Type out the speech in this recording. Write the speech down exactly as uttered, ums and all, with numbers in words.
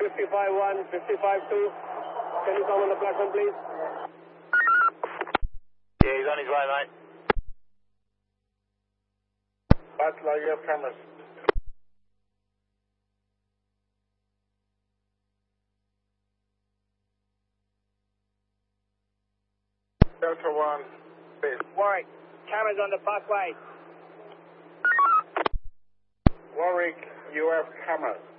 fifty-five one, fifty-five two. Can you come on the platform, please? Yeah, he's on his way, mate. Butler, you have cameras. Delta one, base. Warwick, cameras on the pathway. Warwick, you have cameras.